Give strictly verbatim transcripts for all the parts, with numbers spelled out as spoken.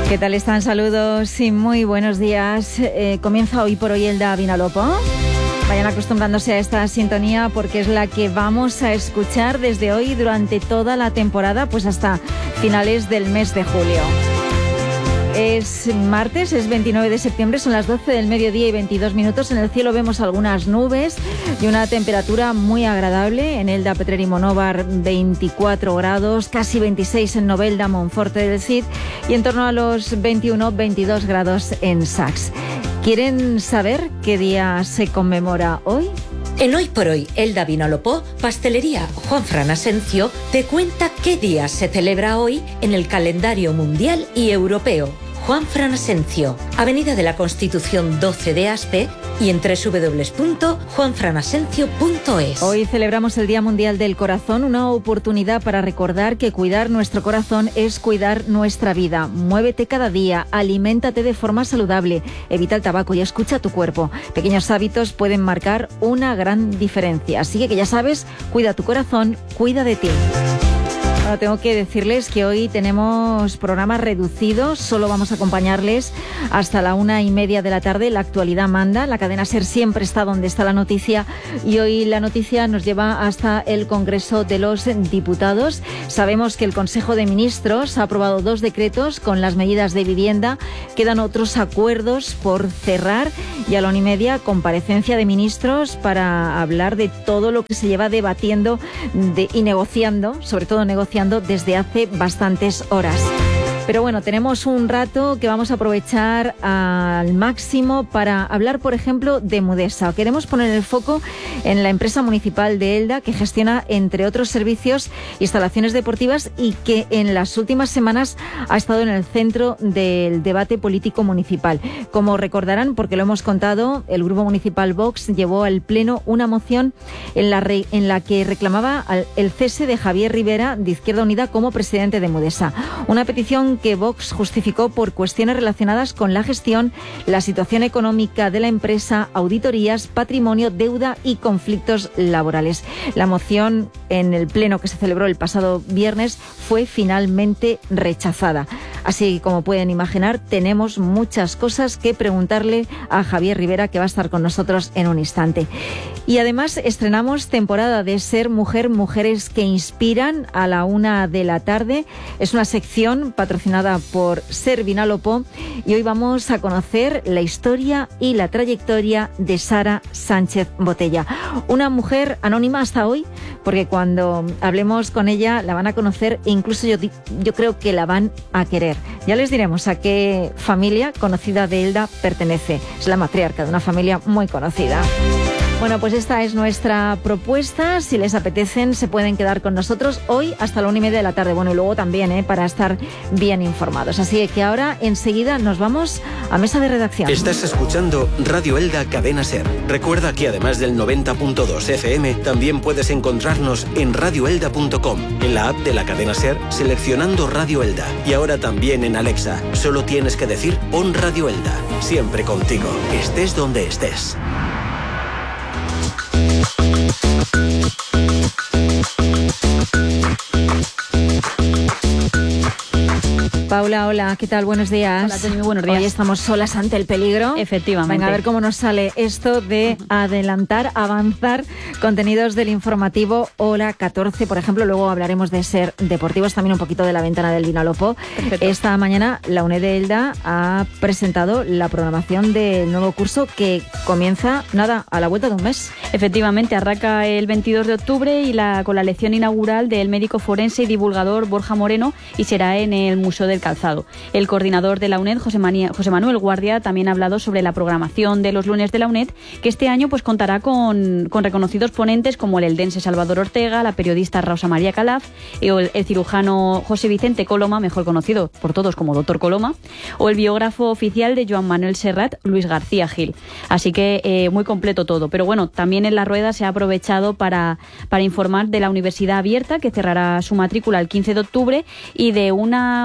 ¿Qué tal están? Saludos y muy buenos días. Eh, comienza hoy por hoy Elda Vinalopó. Vayan acostumbrándose a esta sintonía porque es la que vamos a escuchar desde hoy durante toda la temporada, pues hasta finales del mes de julio. Es martes, es veintinueve de septiembre, son las doce del mediodía y veintidós minutos. En el cielo vemos algunas nubes y una temperatura muy agradable. En Elda, Petrer y Monóvar, veinticuatro grados, casi veintiséis en Novelda, Monforte del Cid y en torno a los veintiuno, veintidós grados en Sax. ¿Quieren saber qué día se conmemora hoy? En Hoy por Hoy, Elda Vinalopó, Pastelería Juanfran Asencio te cuenta qué día se celebra hoy en el calendario mundial y europeo. Juanfran Asencio, Avenida de la Constitución doce de Aspe y en doble u doble u doble u punto juanfran asencio punto es. Hoy celebramos el Día Mundial del Corazón, una oportunidad para recordar que cuidar nuestro corazón es cuidar nuestra vida. Muévete cada día, aliméntate de forma saludable, evita el tabaco y escucha tu cuerpo. Pequeños hábitos pueden marcar una gran diferencia. Así que ya sabes, cuida tu corazón, cuida de ti. Bueno, tengo que decirles que hoy tenemos programa reducido, solo vamos a acompañarles hasta la una y media de la tarde. La actualidad manda, la cadena SER siempre está donde está la noticia y hoy la noticia nos lleva hasta el Congreso de los Diputados. Sabemos que el Consejo de Ministros ha aprobado dos decretos con las medidas de vivienda, quedan otros acuerdos por cerrar y a la una y media comparecencia de ministros para hablar de todo lo que se lleva debatiendo de, y negociando, sobre todo negociando desde hace bastantes horas. Pero bueno, tenemos un rato que vamos a aprovechar al máximo para hablar, por ejemplo, de Mudesa. Queremos poner el foco en la empresa municipal de Elda, que gestiona, entre otros servicios, instalaciones deportivas y que en las últimas semanas ha estado en el centro del debate político municipal. Como recordarán, porque lo hemos contado, el Grupo Municipal Vox llevó al Pleno una moción en la, re, en la que reclamaba el cese de Javier Rivera, de Izquierda Unida, como presidente de Mudesa. Una petición que Vox justificó por cuestiones relacionadas con la gestión, la situación económica de la empresa, auditorías, patrimonio, deuda y conflictos laborales. La moción en el pleno que se celebró el pasado viernes fue finalmente rechazada. Así como pueden imaginar, tenemos muchas cosas que preguntarle a Javier Rivera, que va a estar con nosotros en un instante. Y además estrenamos temporada de Ser Mujer, Mujeres que Inspiran a la una de la tarde. Es una sección patrocinada por Ser Vinalopó y hoy vamos a conocer la historia y la trayectoria de Sara Sánchez Botella. Una mujer anónima hasta hoy, porque cuando hablemos con ella la van a conocer e incluso yo, yo creo que la van a querer. Ya les diremos a qué familia conocida de Elda pertenece. Es la matriarca de una familia muy conocida. Bueno, pues esta es nuestra propuesta. Si les apetecen, se pueden quedar con nosotros hoy hasta la una y media de la tarde. Bueno, y luego también, ¿eh? para estar bien informados. Así que ahora, enseguida, nos vamos a mesa de redacción. Estás escuchando Radio Elda Cadena SER. Recuerda que además del noventa punto dos F M, también puedes encontrarnos en radio elda punto com, en la app de la cadena SER, seleccionando Radio Elda. Y ahora también en Alexa. Solo tienes que decir pon Radio Elda. Siempre contigo, estés donde estés. Paula, hola, ¿qué tal? Buenos días. Hola, Tony, muy buenos días. Hoy estamos solas ante el peligro. Efectivamente. Venga, a ver cómo nos sale esto de adelantar, avanzar contenidos del informativo Hora catorce, por ejemplo. Luego hablaremos de Ser Deportivos, también un poquito de la ventana del Vinalopó. Perfecto. Esta mañana la UNED de Elda ha presentado la programación del nuevo curso que comienza, nada, a la vuelta de un mes. Efectivamente, arranca el veintidós de octubre y la, con la lección inaugural del médico forense y divulgador Borja Moreno y será en el Museo del Calzado. El coordinador de la UNED, José, Mania, José Manuel Guardia, también ha hablado sobre la programación de los lunes de la UNED, que este año pues contará con, con reconocidos ponentes como el eldense Salvador Ortega, la periodista Rosa María Calaf, el, el cirujano José Vicente Coloma, mejor conocido por todos como Doctor Coloma, o el biógrafo oficial de Joan Manuel Serrat, Luis García Gil. Así que eh, muy completo todo. Pero bueno, también en la rueda se ha aprovechado para, para informar de la Universidad Abierta, que cerrará su matrícula el quince de octubre, y de una programación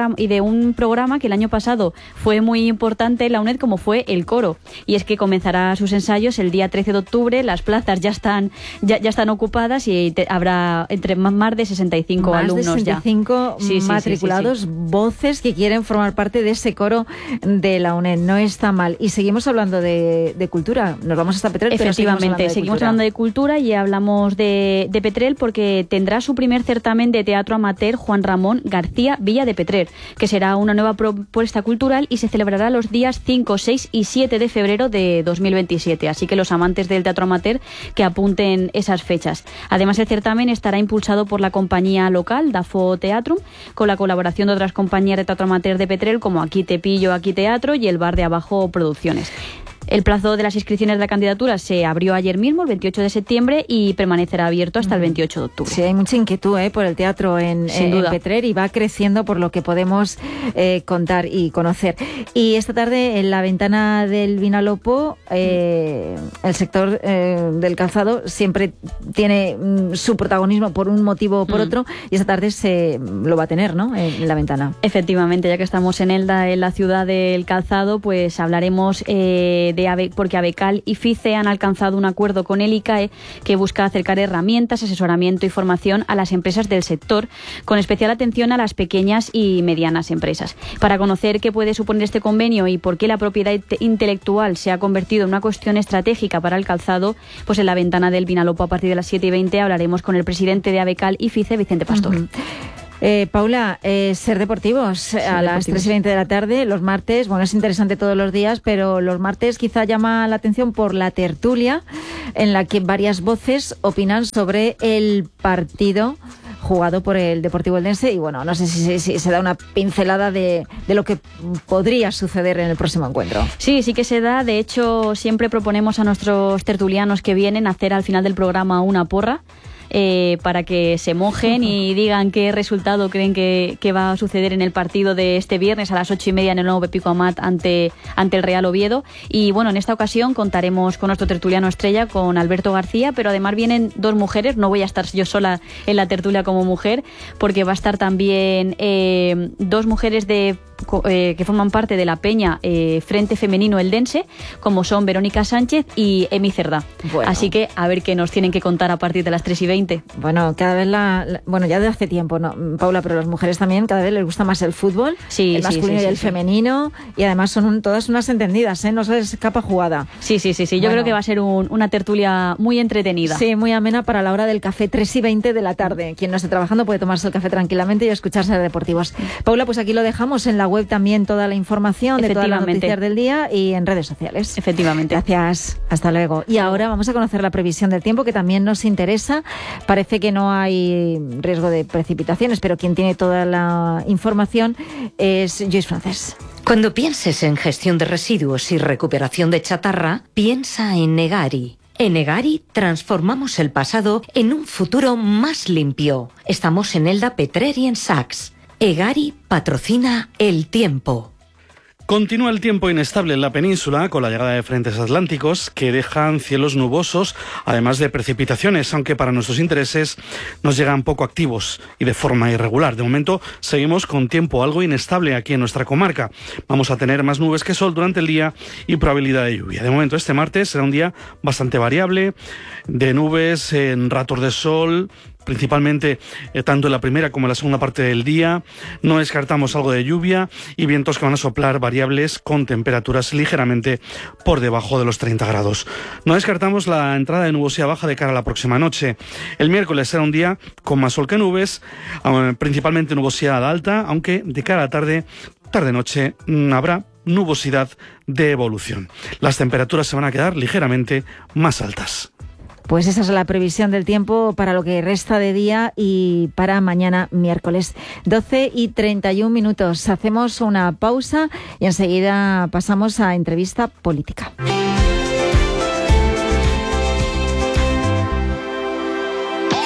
programa, y de un programa que el año pasado fue muy importante en la UNED, como fue el coro. Y es que comenzará sus ensayos el día trece de octubre, las plazas ya están, ya, ya están ocupadas y te, habrá entre más de sesenta y cinco más alumnos de sesenta y cinco ya. Sí, sí, matriculados, sí, sí, sí. voces que quieren formar parte de ese coro de la UNED. No está mal. Y seguimos hablando de, de cultura. Nos vamos hasta Petrel. Efectivamente, pero seguimos, hablando de, seguimos cultura. hablando de cultura y hablamos de, de Petrel porque tendrá su primer certamen de teatro amateur Juan Ramón García Villa de Petrer, que será una nueva propuesta cultural y se celebrará los días cinco, seis y siete de febrero de dos mil veintisiete. Así que los amantes del teatro amateur que apunten esas fechas. Además, el certamen estará impulsado por la compañía local Dafo Teatrum, con la colaboración de otras compañías de teatro amateur de Petrel como Aquí Te Pillo, Aquí Teatro y el Bar de Abajo Producciones. El plazo de las inscripciones de la candidatura se abrió ayer mismo, el veintiocho de septiembre, y permanecerá abierto hasta el veintiocho de octubre. Sí, hay mucha inquietud ¿eh? por el teatro en, Sin en duda. Petrer y va creciendo por lo que podemos eh, contar y conocer. Y esta tarde en la ventana del Vinalopó, eh, el sector eh, del calzado siempre tiene mm, su protagonismo por un motivo o por mm. otro, y esta tarde se lo va a tener, ¿no? En la ventana. Efectivamente, ya que estamos en Elda, en la ciudad del calzado, pues hablaremos eh, de Ave, porque Abecal y FICE han alcanzado un acuerdo con el ICAE que busca acercar herramientas, asesoramiento y formación a las empresas del sector, con especial atención a las pequeñas y medianas empresas. Para conocer qué puede suponer este convenio y por qué la propiedad intelectual se ha convertido en una cuestión estratégica para el calzado, pues en la ventana del Vinalopó a partir de las siete y veinte hablaremos con el presidente de Abecal y FICE, Vicente Pastor. Uh-huh. Eh, Paula, eh, Ser Deportivos Ser a las tres y veinte de la tarde, los martes. Bueno, es interesante todos los días, pero los martes quizá llama la atención por la tertulia en la que varias voces opinan sobre el partido jugado por el Deportivo Eldense y bueno, no sé si, si, si se da una pincelada de, de lo que podría suceder en el próximo encuentro. Sí, sí que se da. De hecho, siempre proponemos a nuestros tertulianos que vienen a hacer al final del programa una porra. Eh, para que se mojen y digan qué resultado creen que, que va a suceder en el partido de este viernes a las ocho y media en el nuevo Pepico Amat ante, ante el Real Oviedo. Y bueno, en esta ocasión contaremos con nuestro tertuliano estrella, con Alberto García, pero además vienen dos mujeres. No voy a estar yo sola en la tertulia como mujer, porque va a estar también eh, dos mujeres de Eh, que forman parte de la peña eh, Frente Femenino Eldense, como son Verónica Sánchez y Emi Cerdá. Bueno. Así que a ver qué nos tienen que contar a partir de las tres y veinte. Bueno, cada vez la, la bueno, ya de hace tiempo, ¿no, Paula? Pero las mujeres también cada vez les gusta más el fútbol, sí, el masculino sí, sí, y el sí, femenino, y además son un, todas unas entendidas, ¿eh? No se les escapa jugada. Sí, sí, sí, sí. Yo bueno. creo que va a ser un, una tertulia muy entretenida. Sí, muy amena para la hora del café, tres y veinte de la tarde. Quien no esté trabajando puede tomarse el café tranquilamente y escucharse de Deportivos. Paula, pues aquí lo dejamos en la web también, toda la información de todas las noticias del día y en redes sociales. Efectivamente. Gracias. Hasta luego. Y ahora vamos a conocer la previsión del tiempo, que también nos interesa. Parece que no hay riesgo de precipitaciones, pero quien tiene toda la información es Joyce Francés. Cuando pienses en gestión de residuos y recuperación de chatarra, piensa en Egari. En Egari transformamos el pasado en un futuro más limpio. Estamos en Elda, Petrer y en Saks. Egari patrocina el tiempo. Continúa el tiempo inestable en la península con la llegada de frentes atlánticos que dejan cielos nubosos, además de precipitaciones, aunque para nuestros intereses nos llegan poco activos y de forma irregular. De momento seguimos con tiempo algo inestable aquí en nuestra comarca. Vamos a tener más nubes que sol durante el día y probabilidad de lluvia. De momento este martes será un día bastante variable, de nubes en ratos de sol, principalmente eh, tanto en la primera como en la segunda parte del día. No descartamos algo de lluvia y vientos que van a soplar variables con temperaturas ligeramente por debajo de los treinta grados. No descartamos la entrada de nubosidad baja de cara a la próxima noche. El miércoles será un día con más sol que nubes, eh, principalmente nubosidad alta, aunque de cara a la tarde, tarde-noche, mmm, habrá nubosidad de evolución. Las temperaturas se van a quedar ligeramente más altas. Pues esa es la previsión del tiempo para lo que resta de día y para mañana miércoles. doce y treinta y un minutos. Hacemos una pausa y enseguida pasamos a entrevista política.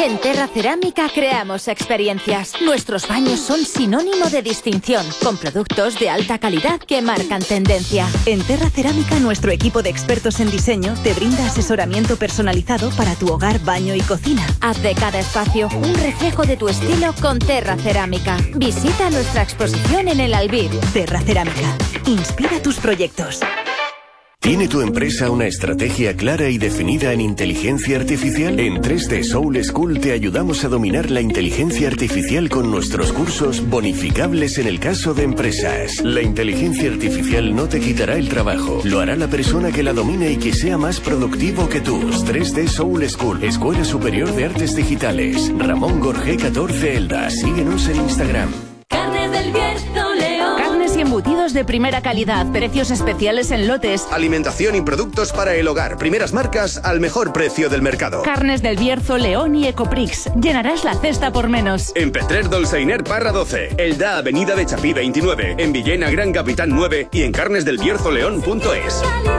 En Terra Cerámica creamos experiencias. Nuestros baños son sinónimo de distinción, con productos de alta calidad que marcan tendencia. En Terra Cerámica, nuestro equipo de expertos en diseño te brinda asesoramiento personalizado para tu hogar, baño y cocina. Haz de cada espacio un reflejo de tu estilo con Terra Cerámica. Visita nuestra exposición en el Albir. Terra Cerámica. Inspira tus proyectos. ¿Tiene tu empresa una estrategia clara y definida en inteligencia artificial? En tres D Soul School te ayudamos a dominar la inteligencia artificial con nuestros cursos bonificables en el caso de empresas. La inteligencia artificial no te quitará el trabajo, lo hará la persona que la domine y que sea más productivo que tú. tres D Soul School, Escuela Superior de Artes Digitales. Ramón Gorgé catorce Elda. Síguenos en Instagram. Carnes del Bierzo León. Carnes y embutidos de primera calidad, precios especiales en lotes. Alimentación y productos para el hogar, primeras marcas al mejor precio del mercado. Carnes del Bierzo León y Ecoprix. Llenarás la cesta por menos. En Petrer Dolçainer Parra doce, Elda Avenida de Chapí veintinueve, en Villena Gran Capitán nueve y en carnes del bierzo león punto es.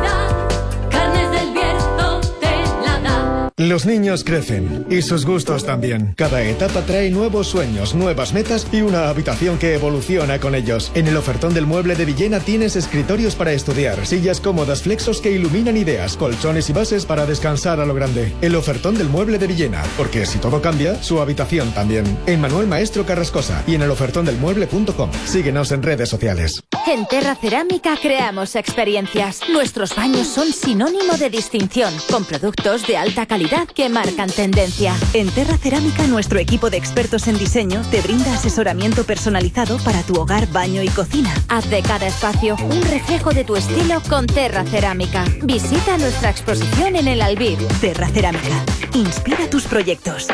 Carnes del Bierzo te la da. Los niños crecen y sus gustos también. Cada etapa trae nuevos sueños, nuevas metas y una habitación que evoluciona con ellos. En el ofertón del mueble de Villena tienes escritorios para estudiar, sillas cómodas, flexos que iluminan ideas, colchones y bases para descansar a lo grande. El ofertón del mueble de Villena, porque si todo cambia, su habitación también. En Manuel Maestro Carrascosa y en el ofertón del mueble punto com. Síguenos en redes sociales. En Terra Cerámica creamos experiencias. Nuestros baños son sinónimo de distinción, con productos de alta calidad que marcan tendencia. En Terra Cerámica, nuestro equipo de expertos en diseño te brinda asesoramiento personalizado para tu hogar, baño y cocina. Haz de cada espacio un reflejo de tu estilo con Terra Cerámica. Visita nuestra exposición en el Albir. Terra Cerámica. Inspira tus proyectos.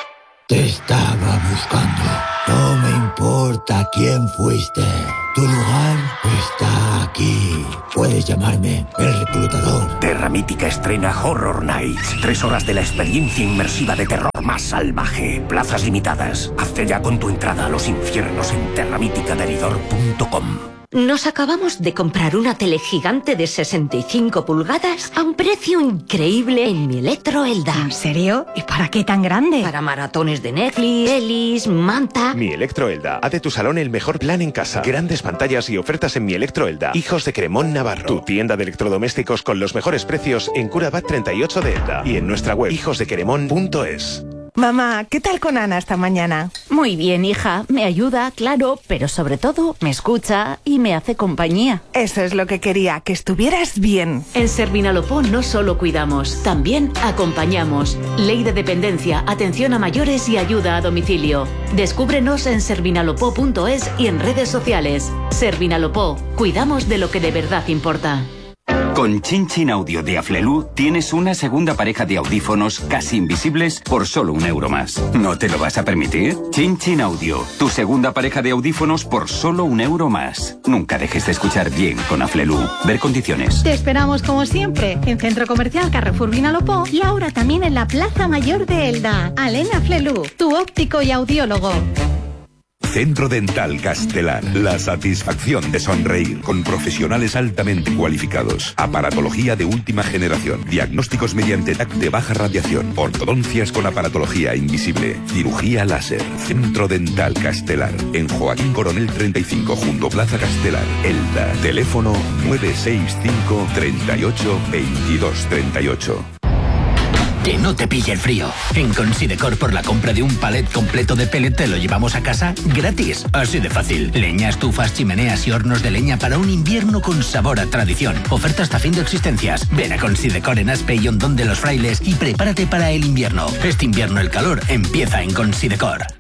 Te estaba buscando. No me importa quién fuiste. Tu lugar está aquí. Puedes llamarme el reclutador. Terra Mítica estrena Horror Nights. Tres horas de la experiencia inmersiva de terror más salvaje. Plazas limitadas. Hazte ya con tu entrada a los infiernos en terra mítica deridor punto com. Nos acabamos de comprar una tele gigante de sesenta y cinco pulgadas a un precio increíble en mi Electro Elda. ¿En serio? ¿Y para qué tan grande? Para maratones de Netflix, pelis, manta... Mi Electro Elda. Haz de tu salón el mejor plan en casa. Grandes pantallas y ofertas en Mi Electro Elda. Hijos de Cremón Navarro. Tu tienda de electrodomésticos con los mejores precios en Curabat treinta y ocho de Elda. Y en nuestra web hijos de cremón punto es. Mamá, ¿qué tal con Ana esta mañana? Muy bien, hija. Me ayuda, claro, pero sobre todo me escucha y me hace compañía. Eso es lo que quería, que estuvieras bien. En Servinalopó no solo cuidamos, también acompañamos. Ley de dependencia, atención a mayores y ayuda a domicilio. Descúbrenos en servinalopó punto es y en redes sociales. Servinalopó, cuidamos de lo que de verdad importa. Con Chin Chin Audio de Aflelu tienes una segunda pareja de audífonos casi invisibles por solo un euro más. ¿No te lo vas a permitir? Chin Chin Audio, tu segunda pareja de audífonos por solo un euro más. Nunca dejes de escuchar bien con Aflelu. Ver condiciones. Te esperamos como siempre en Centro Comercial Carrefour Vinalopó y ahora también en la Plaza Mayor de Elda. Alena Aflelu, tu óptico y audiólogo. Centro Dental Castelar. La satisfacción de sonreír con profesionales altamente cualificados. Aparatología de última generación. Diagnósticos mediante T A C de baja radiación. Ortodoncias con aparatología invisible. Cirugía láser. Centro Dental Castelar. En Joaquín Coronel treinta y cinco junto Plaza Castelar. Elda. Teléfono nueve seis cinco, treinta y ocho, veintidós treinta y ocho. Que no te pille el frío. En Considecor, por la compra de un palet completo de pellet, te lo llevamos a casa gratis. Así de fácil. Leña, estufas, chimeneas y hornos de leña para un invierno con sabor a tradición. Oferta hasta fin de existencias. Ven a Considecor en Aspe y Hondón de los Frailes y prepárate para el invierno. Este invierno el calor empieza en Considecor.